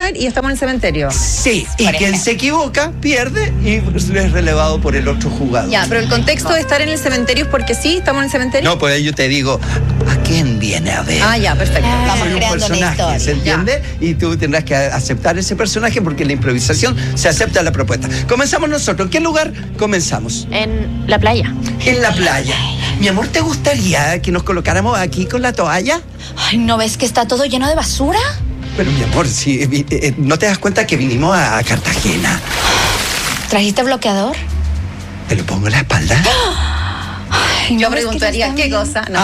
ganar y estamos en el cementerio. Sí, y quien se equivoca pierde y es relevado por el otro jugador. Ya, pero el contexto de estar en el cementerio es porque sí, estamos en el cementerio. No, pues yo te digo, ¿a quién viene a ver? Ah, ya, perfecto. Vamos Soy un creando una personaje, historia. ¿se entiende? Y tú tendrás que aceptar ese personaje porque en la improvisación se acepta la propuesta. Comenzamos nosotros. ¿En qué lugar comenzamos? En la playa. En la playa. Mi amor, ¿te gustaría que nos colocáramos aquí con la toalla? Ay, ¿no ves que está todo lleno de basura? Pero mi amor, si ¿no te das cuenta que vinimos a Cartagena? ¿Trajiste bloqueador? ¿Te lo pongo en la espalda? Ay, ¿no Yo ves que preguntaría, ya ¿qué está cosa? No.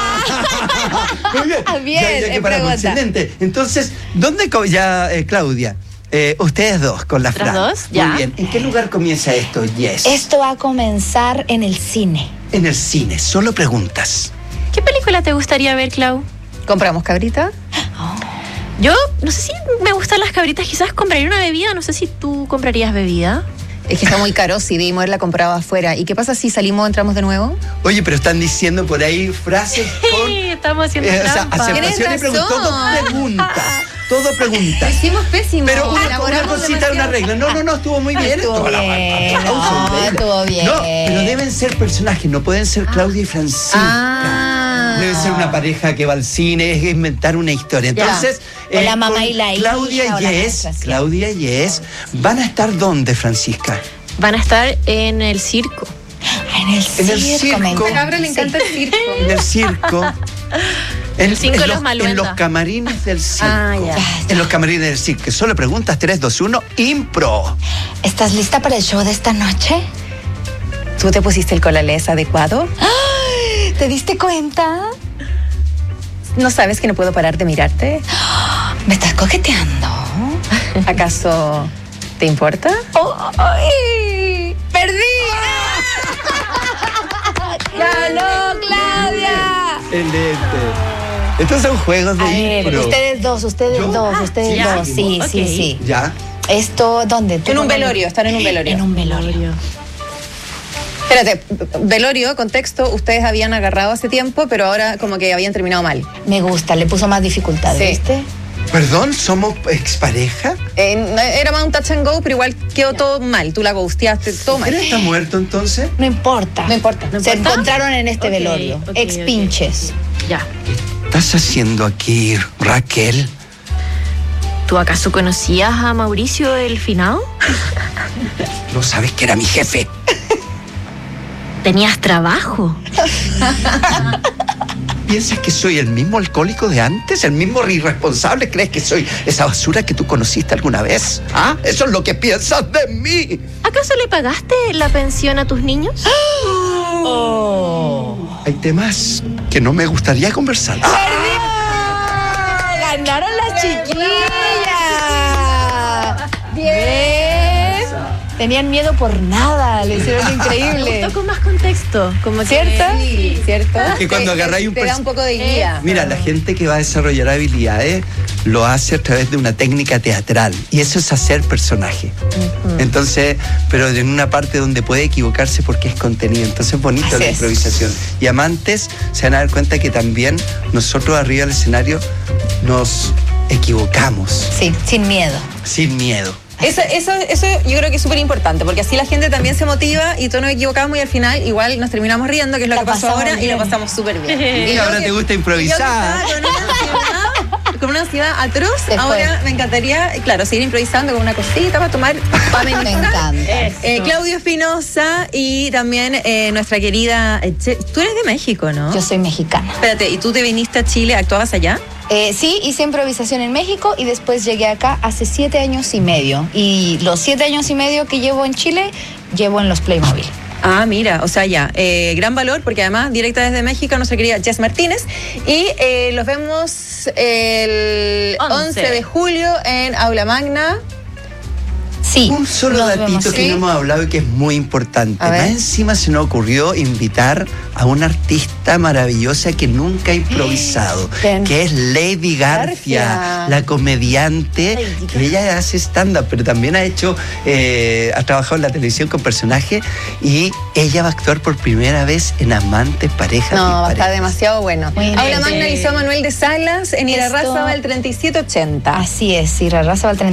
Muy bien. Bien, ya que paramos. pregunta. Excelente. Entonces, ¿dónde Claudia? Ustedes dos con la ¿Nosotras Fran. dos? Ya. Muy bien. ¿En qué lugar comienza esto, Yes? Esto va a comenzar en el cine. En el cine. Solo preguntas. ¿Qué película te gustaría ver, Clau? ¿Compramos cabrita? Yo no sé si me gustan las cabritas, quizás compraría una bebida, no sé si tú comprarías bebida. Es que está muy caro, si debimos haberla comprado afuera. ¿Y qué pasa si salimos, entramos de nuevo? Oye, pero están diciendo por ahí frases con... Sí, estamos haciendo o sea, trampa. aceptación y Tienes preguntas. Todo razón. preguntas. Todo preguntas. Hicimos pésimo. Pero una Elaboramos cosita, una demasiado. regla. No, estuvo muy bien. Estuvo bien, no, estuvo bien. No, pero deben ser personajes, no pueden ser Claudia y Francisca. Ah. Debe ser una pareja que va al cine, es inventar una historia. Ya. Entonces, O la mamá con y la hija, Claudia o la y maestra, sí. Claudia y Yes, ¿van a estar dónde, Francisca? Van a estar en el circo. En el En el circo, me circo. A Cabra le encanta el circo. En el circo. El circo de los en Maluenda. los camarines del circo. Ah, ya. En los camarines del circo. Solo preguntas 3, 2, 1, impro. ¿Estás lista para el show de esta noche? ¿Tú te pusiste el colalés adecuado? ¡Ay! ¿Te diste cuenta? ¿No sabes que no puedo parar de mirarte? ¿Me estás coqueteando? ¿Acaso te importa? ¡Ay! ¡Perdí! ¡Ganó Claudia! Excelente. Estos son juegos de A ver, impro. ustedes dos. ¿Yo? Ustedes Ya. dos. Sí, Ok. sí. ¿Ya? ¿Esto dónde? ¿Tú En un dónde? velorio, están en un velorio. En un velorio. Espérate, velorio, contexto, ustedes habían agarrado hace tiempo, pero ahora como que habían terminado mal. Me gusta, le puso más dificultad, Sí. ¿viste? Perdón, ¿somos expareja? Era más un touch and go, pero igual quedó todo mal. Tú la ghosteaste, todo mal. ¿Él está muerto entonces? No importa. No importa. ¿No Se importa? encontraron en este Ok, velorio. ok, Ex ok. pinches. Ya. ¿Qué estás haciendo aquí, Raquel? ¿Tú acaso conocías a Mauricio el finado? ¿No sabes que era mi jefe? ¿Tenías trabajo? ¿Piensas que soy el mismo alcohólico de antes? ¿El mismo irresponsable? ¿Crees que soy esa basura que tú conociste alguna vez? ¿Ah? ¿Eso es lo que piensas de mí? ¿Acaso le pagaste la pensión a tus niños? Hay temas que no me gustaría conversar. ¡Ganaron las chiquillas! ¡Bien! Tenían miedo por nada, le hicieron increíble. Justo con más contexto. Como que- ¿Cierto? Sí, ¿cierto? Que cuando agarráis un te da un poco de guía. Mira, la gente que va a desarrollar habilidades lo hace a través de una técnica teatral y eso es hacer personaje. Entonces, pero en una parte donde puede equivocarse porque es contenido. Entonces es bonito Así la es. improvisación. Y amantes se van a dar cuenta que también nosotros arriba del escenario nos equivocamos Sí, sin miedo. sin miedo. Eso yo creo que es súper importante, porque así la gente también se motiva y todos nos equivocamos y al final igual nos terminamos riendo, que es lo La que pasó pasamos ahora, y bien. lo pasamos súper bien. Y ahora te gusta improvisar. Yo que estaba con una ansiedad atroz, Se fue. ahora me encantaría, claro, seguir improvisando con una cosita para tomar, para Me amenizar. encanta. Claudio Espinosa y también nuestra querida... tú eres de México, ¿no? Yo soy mexicana. Espérate, ¿y tú te viniste a Chile? ¿Actuabas allá? Sí, hice improvisación en México y después llegué acá hace 7 años y medio. Y los 7 años y medio que llevo en Chile, llevo en los Playmobil. Ah, mira, o sea, ya, gran valor, porque además, directa desde México, nuestra querida Jess Martínez. Y los vemos el 11 de julio en Aula Magna. Sí. Un solo nos datito vemos. que ¿Sí? no hemos hablado y que es muy importante. A ver. Más encima se nos ocurrió invitar a una artista maravillosa que nunca ha improvisado, ¿Quién? que es Lady Garfia, Garfia. la comediante, Lady que ella hace stand-up, pero también ha trabajado en la televisión con personajes y ella va a actuar por primera vez en Amantes, Parejas No, va a estar Disparejas. demasiado bueno. Muy bien. Aula Magna Liceo Manuel de Salas en Irarrázaval 3780. Así es, Irarrázaval